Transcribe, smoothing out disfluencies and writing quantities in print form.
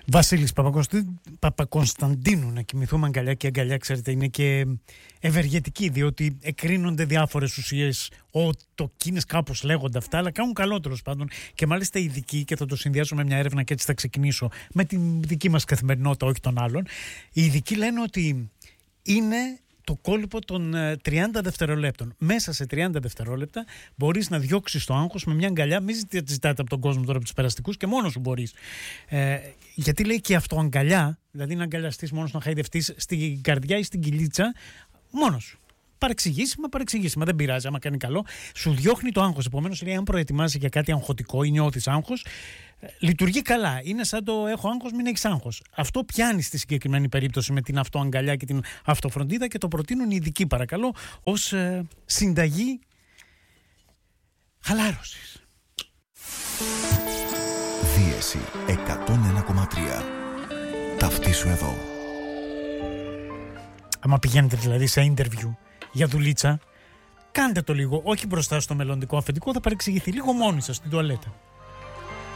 Βασίλης Παπακωνσταντίνου, να κοιμηθούμε αγκαλιά, και η αγκαλιά, ξέρετε, είναι και ευεργετική, διότι εκρίνονται διάφορες ουσίες, οτοκίνες, κάπως λέγονται αυτά, αλλά κάνουν καλό τέλος πάντων. Και μάλιστα οι ειδικοί, και θα το συνδυάσω με μια έρευνα και έτσι θα ξεκινήσω με την δική μας καθημερινότητα, όχι των άλλων. Οι ειδικοί λένε ότι είναι το κόλπο των 30 δευτερολέπτων. Μέσα σε 30 δευτερόλεπτα μπορείς να διώξεις το άγχος με μια αγκαλιά. Μην ζητάτε από τον κόσμο τώρα, από τους περαστικούς, και μόνος σου μπορείς. Γιατί λέει και αυτό αγκαλιά, δηλαδή να αγκαλιαστείς μόνος, να χαϊδευτείς στην καρδιά ή στην κοιλίτσα, μόνος σου. Παρεξηγήσιμα, δεν πειράζει, άμα κάνει καλό. Σου διώχνει το άγχος. Επομένως, λέει, αν προετοιμάζεσαι για κάτι αγχωτικό ή νιώθεις άγχος, λειτουργεί καλά. Είναι σαν το έχω άγχος, μην έχεις άγχος. Αυτό πιάνει στη συγκεκριμένη περίπτωση με την αυτοαγκαλιά και την αυτοφροντίδα, και το προτείνουν οι ειδικοί, παρακαλώ, ως συνταγή χαλάρωσης. Δίεση 101,3. Ταυτίσου εδώ. Άμα πηγαίνετε δηλαδή σε interview για δουλίτσα, κάντε το λίγο, όχι μπροστά στο μελλοντικό αφεντικό, θα παρεξηγηθεί, λίγο μόνοι σας στην τουαλέτα.